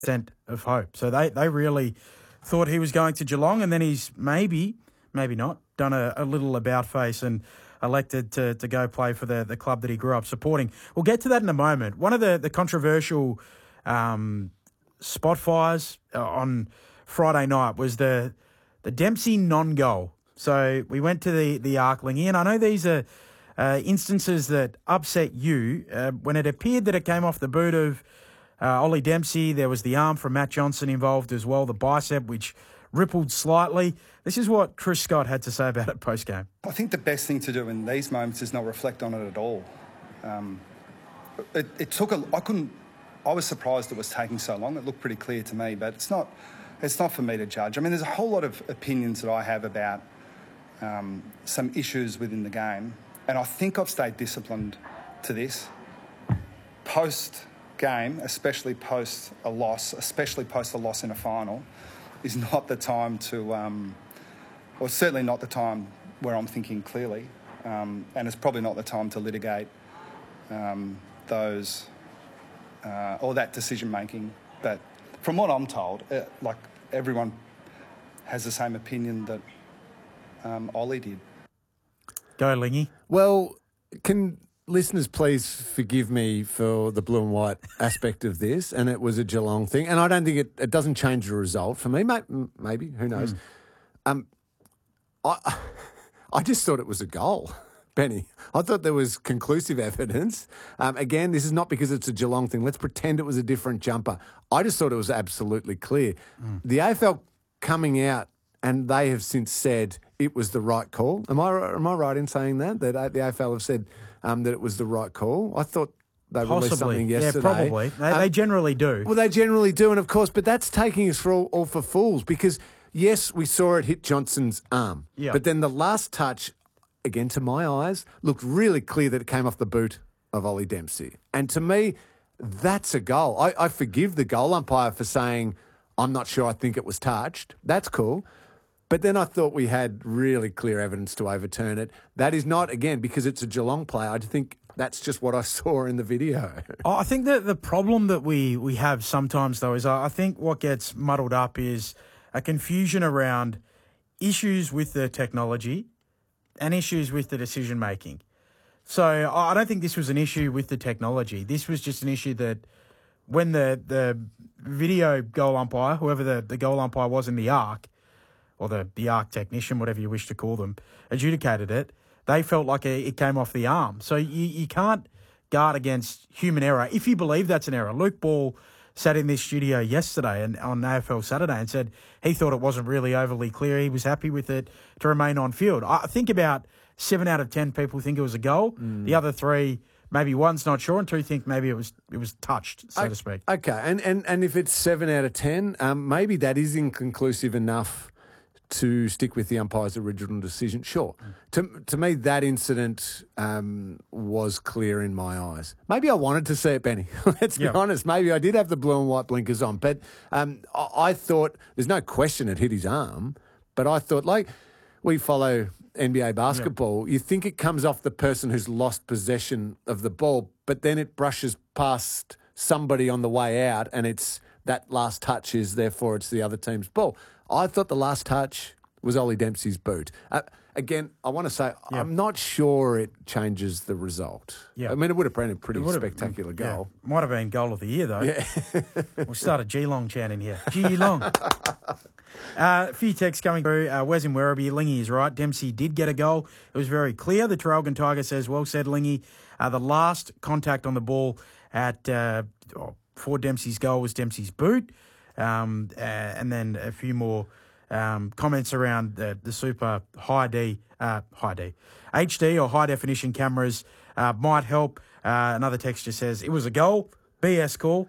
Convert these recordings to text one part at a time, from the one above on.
percent of hope. So they really thought he was going to Geelong, and then he's maybe not, done a little about face and elected to go play for the club that he grew up supporting. We'll get to that in a moment. One of the controversial spot fires on Friday night was the Dempsey non-goal. So we went to the Arc, Lingy, and I know these are instances that upset you. When it appeared that it came off the boot of Ollie Dempsey, there was the arm from Matt Johnson involved as well, the bicep, which rippled slightly. This is what Chris Scott had to say about it post-game. I think the best thing to do in these moments is not reflect on it at all. I was surprised it was taking so long. It looked pretty clear to me, but it's not for me to judge. I mean, there's a whole lot of opinions that I have about some issues within the game, and I think I've stayed disciplined to this. Post-game, especially post a loss in a final, is not the time to, or certainly not the time where I'm thinking clearly, and it's probably not the time to litigate those or that decision making. But from what I'm told, like everyone has the same opinion that Ollie did. Go, Lingy. Well, can listeners please forgive me for the blue and white aspect of this, and it was a Geelong thing, and I don't think it doesn't change the result for me. Maybe, who knows? I just thought it was a goal, Benny. I thought there was conclusive evidence. Again, this is not because it's a Geelong thing. Let's pretend it was a different jumper. I just thought it was absolutely clear. The AFL coming out, and they have since said it was the right call. Am I right in saying that the AFL have said that it was the right call? I thought they released something yesterday. Yeah, probably. They generally do. Well, they generally do, and of course, but that's taking us for all for fools because, yes, we saw it hit Johnson's arm. Yeah. But then the last touch, again, to my eyes, looked really clear that it came off the boot of Ollie Dempsey. And to me, that's a goal. I forgive the goal umpire for saying, I'm not sure, I think it was touched. That's cool. But then I thought we had really clear evidence to overturn it. That is not, again, because it's a Geelong play. I think that's just what I saw in the video. I think that the problem that we have sometimes, though, is I think what gets muddled up is a confusion around issues with the technology and issues with the decision-making. So I don't think this was an issue with the technology. This was just an issue that when the video goal umpire, whoever the goal umpire was in the Arc, or the Arc technician, whatever you wish to call them, adjudicated it, they felt like it came off the arm. So you can't guard against human error if you believe that's an error. Luke Ball sat in this studio yesterday and on AFL Saturday and said he thought it wasn't really overly clear. He was happy with it to remain on field. I think about 7 out of 10 people think it was a goal. The other 3, maybe one's not sure, and 2 think maybe it was touched, so to speak. Okay, and if it's 7 out of 10, maybe that is inconclusive enough to stick with the umpire's original decision. Sure. To me, that incident was clear in my eyes. Maybe I wanted to see it, Benny. Let's be honest. Maybe I did have the blue and white blinkers on. But I thought, there's no question it hit his arm, but I thought, like, we follow NBA basketball, you think it comes off the person who's lost possession of the ball, but then it brushes past somebody on the way out, and it's that last touch is, therefore, it's the other team's ball. I thought the last touch was Ollie Dempsey's boot. Again, I want to say I'm not sure it changes the result. I mean, it would have been a pretty spectacular goal. Might have been goal of the year, though. Yeah. We'll start a Geelong chant in here. Geelong. A few texts coming through. Wes in Werribee, Lingy is right. Dempsey did get a goal. It was very clear. The Traralgon Tiger says, well said, Lingy. The last contact on the ball for Dempsey's goal was Dempsey's boot. And then a few more comments around the super HD or high definition cameras might help. Another texture says it was a goal, BS call.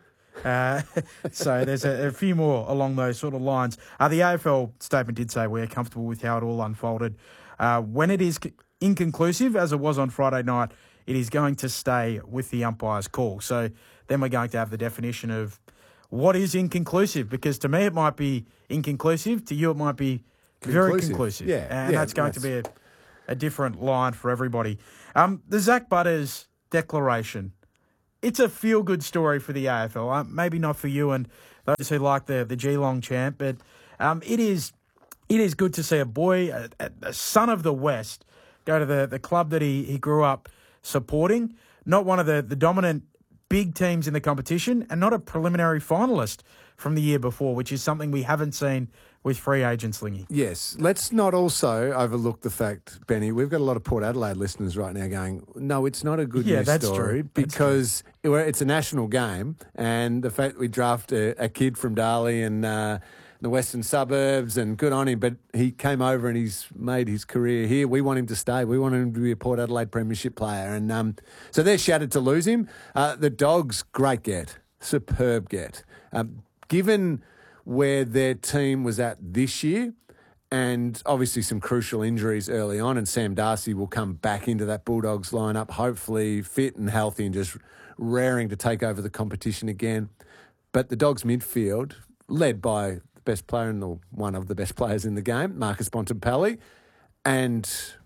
So there's a few more along those sort of lines. The AFL statement did say we're comfortable with how it all unfolded. When it is inconclusive, as it was on Friday night, it is going to stay with the umpire's call. So then we're going to have the definition of what is inconclusive, because to me it might be inconclusive, to you it might be very conclusive. And that's going to be a different line for everybody. The Zach Butters declaration, it's a feel-good story for the AFL. Maybe not for you and those who like the Geelong chant, but it is good to see a boy, a son of the West, go to the club that he grew up supporting, not one of the dominant big teams in the competition, and not a preliminary finalist from the year before, which is something we haven't seen with free agents, Lingy. Yes. Let's not also overlook the fact, Benny, we've got a lot of Port Adelaide listeners right now going, no, it's not a good news story, because it's a national game, and the fact that we draft a kid from Darley and the western suburbs, and good on him, but he came over and he's made his career here. We want him to stay. We want him to be a Port Adelaide premiership player. And so they're shattered to lose him. The Dogs, great get. Superb get. Given where their team was at this year, and obviously some crucial injuries early on, and Sam Darcy will come back into that Bulldogs lineup, hopefully fit and healthy and just raring to take over the competition again. But the Dogs midfield, led by best player and one of the best players in the game, Marcus Bontempelli, and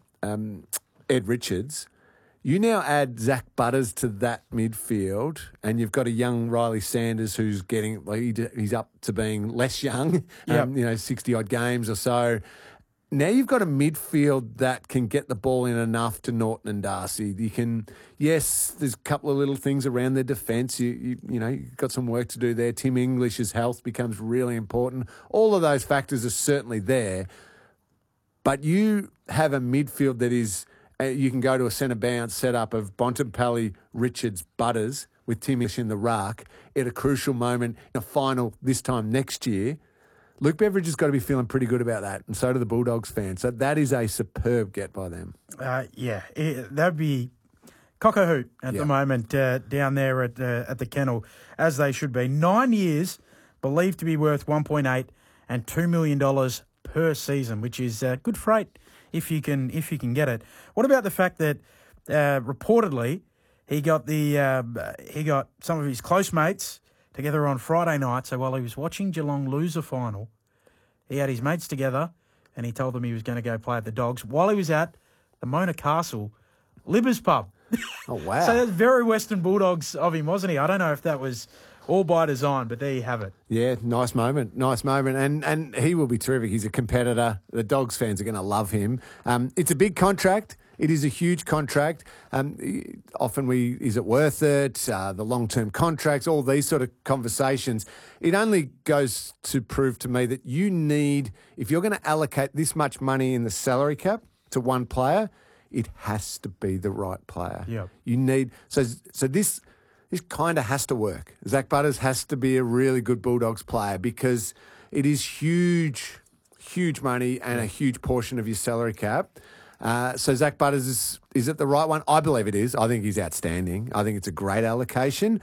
Ed Richards. You now add Zach Butters to that midfield, and you've got a young Riley Sanders who's getting, he's up to being less young, 60-odd games or so. Now you've got a midfield that can get the ball in enough to Norton and Darcy. You can, yes, there's a couple of little things around their defence. You've got some work to do there. Tim English's health becomes really important. All of those factors are certainly there. But you have a midfield that is, you can go to a centre bounce setup of Bontempelli, Richards, Butters with Tim English in the ruck at a crucial moment in a final this time next year. Luke Beveridge has got to be feeling pretty good about that, and so do the Bulldogs fans. So that is a superb get by them. That'd be cock a hoot at the moment down there at the kennel, as they should be. 9 years, believed to be worth $1.8 and $2 million per season, which is good freight if you can get it. What about the fact that reportedly he got some of his close mates together on Friday night, so while he was watching Geelong lose a final, he had his mates together and he told them he was going to go play at the Dogs while he was at the Mona Castle Libbers pub. Oh, wow. So that's very Western Bulldogs of him, wasn't he? I don't know if that was all by design, but there you have it. Yeah, nice moment. And he will be terrific. He's a competitor. The Dogs fans are going to love him. It's a big contract. It is a huge contract. Often is it worth it? The long-term contracts, all these sort of conversations. It only goes to prove to me that you need, if you're going to allocate this much money in the salary cap to one player, it has to be the right player. Yeah. You need, so this kind of has to work. Zach Butters has to be a really good Bulldogs player because it is huge money and a huge portion of your salary cap. So Zach Butters, is it the right one? I believe it is. I think he's outstanding. I think it's a great allocation.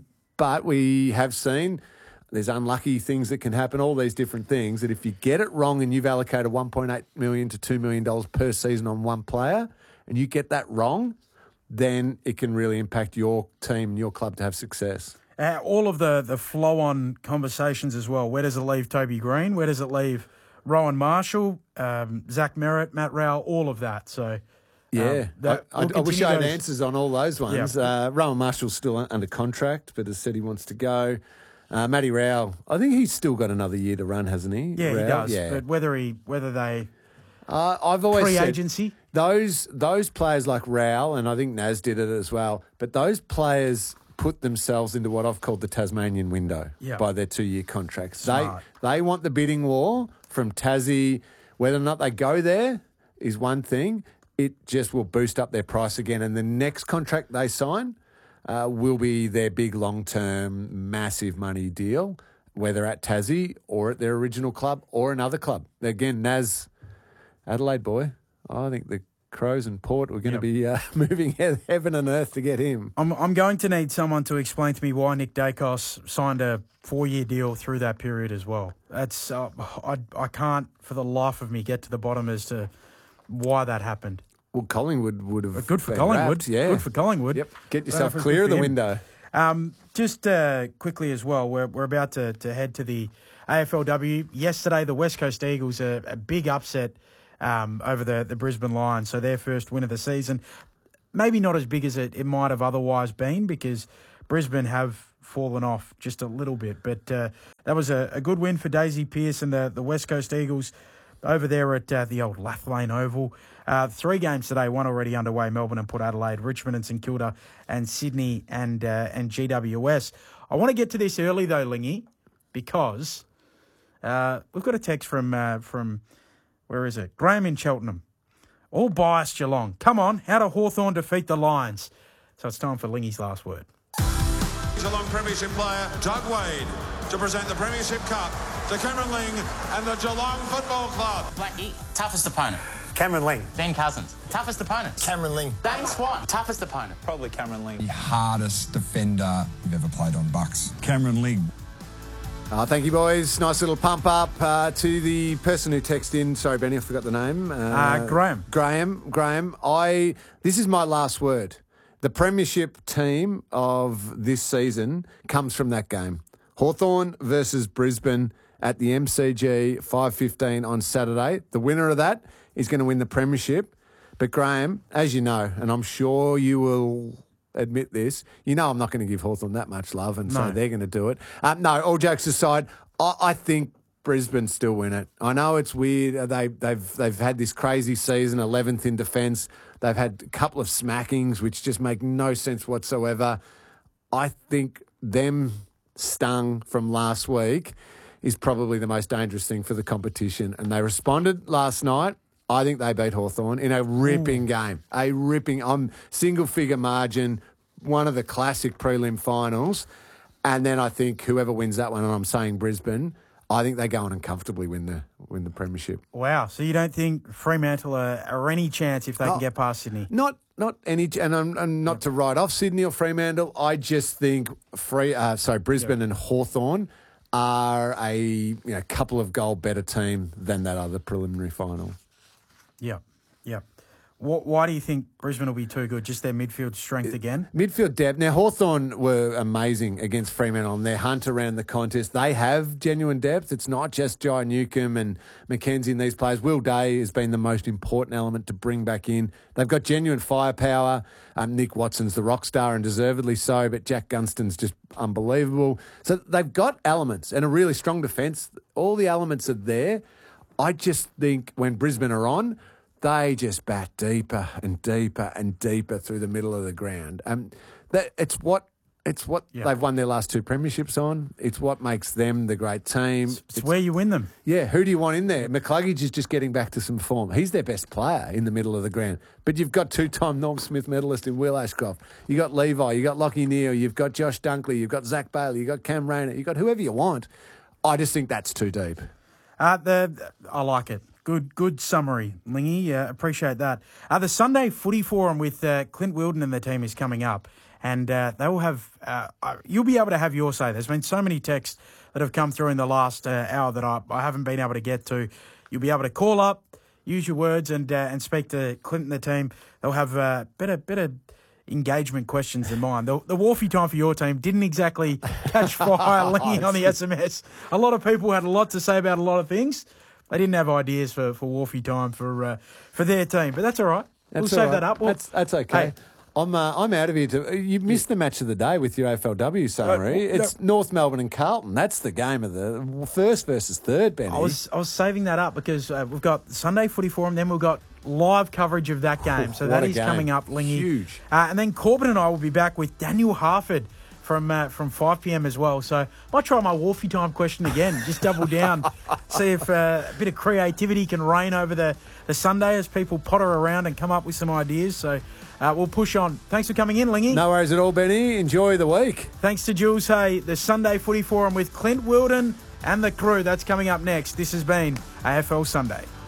But we have seen there's unlucky things that can happen, all these different things, that if you get it wrong and you've allocated $1.8 million to $2 million per season on one player and you get that wrong, then it can really impact your team and your club to have success. All of the flow-on conversations as well. Where does it leave Toby Green? Where does it leave Rowan Marshall, Zach Merritt, Matt Rowell, all of that? So, I wish I had answers on all those ones. Yeah. Rowan Marshall's still under contract, but has said he wants to go. Matty Rowell, I think he's still got another year to run, hasn't he? Yeah, Rowell? he does. Yeah. But whether they I've always pre-agency, said those players like Rowell, and I think Naz did it as well. But those players put themselves into what I've called the Tasmanian window by their 2-year contracts. Smart. They want the bidding war from Tassie. Whether or not they go there is one thing. It just will boost up their price again. And the next contract they sign will be their big long-term, massive money deal, whether at Tassie or at their original club or another club. Again, Naz, Adelaide boy, I think the Crows and Port were going to be moving heaven and earth to get him. I'm going to need someone to explain to me why Nick Dacos signed a 4-year deal through that period as well. That's I can't for the life of me get to the bottom as to why that happened. Well, Collingwood would have good for been Collingwood. wrapped, yeah. Good for Collingwood. Yep. Get yourself clear of the window. Just quickly as well, we're about to head to the AFLW. Yesterday, the West Coast Eagles, a big upset over the Brisbane Lions, so their first win of the season. Maybe not as big as it might have otherwise been because Brisbane have fallen off just a little bit. But that was a good win for Daisy Pearce and the West Coast Eagles over there at the old Lathlane Oval. 3 games today, one already underway, Melbourne and Port Adelaide, Richmond and St Kilda, and Sydney and GWS. I want to get to this early though, Lingy, because we've got a text from where is it? Graham in Cheltenham. All biased Geelong. Come on, how do Hawthorn defeat the Lions? So it's time for Lingy's last word. Geelong Premiership player Doug Wade to present the Premiership Cup to Cameron Ling and the Geelong Football Club. Blackie, toughest opponent. Cameron Ling. Ben Cousins, toughest opponent. Cameron Ling. Dane Swan, toughest opponent. Probably Cameron Ling. The hardest defender you've ever played on Bucks. Cameron Ling. Thank you, boys. Nice little pump up to the person who texted in. Sorry, Benny, I forgot the name. Graham. Graham. This is my last word. The premiership team of this season comes from that game. Hawthorn versus Brisbane at the MCG, 5:15 on Saturday. The winner of that is going to win the premiership. But Graham, as you know, and I'm sure you will admit this, you know I'm not going to give Hawthorn that much love, and so they're going to do it. No, all jokes aside, I think Brisbane still win it. I know it's weird. They've had this crazy season, 11th in defence. They've had a couple of smackings, which just make no sense whatsoever. I think them stung from last week is probably the most dangerous thing for the competition. And they responded last night. I think they beat Hawthorn in a ripping game. A ripping, single-figure margin, one of the classic prelim finals. And then I think whoever wins that one, and I'm saying Brisbane, I think they go on and comfortably win the premiership. Wow. So you don't think Fremantle are any chance if they can get past Sydney? Not any, and I'm not to write off Sydney or Fremantle. I just think Brisbane and Hawthorn are a couple of goal better team than that other preliminary final. Yeah. Why do you think Brisbane will be too good? Just their midfield strength again? Midfield depth. Now, Hawthorn were amazing against Fremantle on their hunt around the contest. They have genuine depth. It's not just Jai Newcomb and McKenzie and these players. Will Day has been the most important element to bring back in. They've got genuine firepower. Nick Watson's the rock star and deservedly so, but Jack Gunston's just unbelievable. So they've got elements and a really strong defence. All the elements are there. I just think when Brisbane are on, they just bat deeper and deeper and deeper through the middle of the ground. It's what they've won their last 2 premierships on. It's what makes them the great team. It's where you win them. Yeah, who do you want in there? McCluggage is just getting back to some form. He's their best player in the middle of the ground. But you've got 2-time Norm Smith medalist in Will Ashcroft. You've got Levi, you've got Lachie Neale, you've got Josh Dunkley, you've got Zach Bailey, you've got Cam Rayner, you've got whoever you want. I just think that's too deep. I like it. Good summary, Lingy. Appreciate that. The Sunday Footy Forum with Clint Wilden and the team is coming up, and they will have. You'll be able to have your say. There's been so many texts that have come through in the last hour that I haven't been able to get to. You'll be able to call up, use your words, and speak to Clint and the team. They'll have better engagement questions than mine. The Wharfie time for your team didn't exactly catch fire, Lingy, on the SMS. A lot of people had a lot to say about a lot of things. They didn't have ideas for Wharfie time for their team, but that's all right. We'll save that up. That's okay. Hey, I'm out of here. You missed the match of the day with your AFLW summary. It's North Melbourne and Carlton. That's the game of the first versus third, Benny. I was saving that up because we've got Sunday Footy Forum, then we've got live coverage of that game. So that is coming up, Lingy. Huge. And then Corbin and I will be back with Daniel Harford from 5 p.m. as well. So I might try my Wharfie time question again. Just double down, see if a bit of creativity can reign over the Sunday as people potter around and come up with some ideas. So we'll push on. Thanks for coming in, Lingy. No worries at all, Benny. Enjoy the week. Thanks to Jules Hay. The Sunday Footy Forum with Clint Wilden and the crew. That's coming up next. This has been AFL Sunday.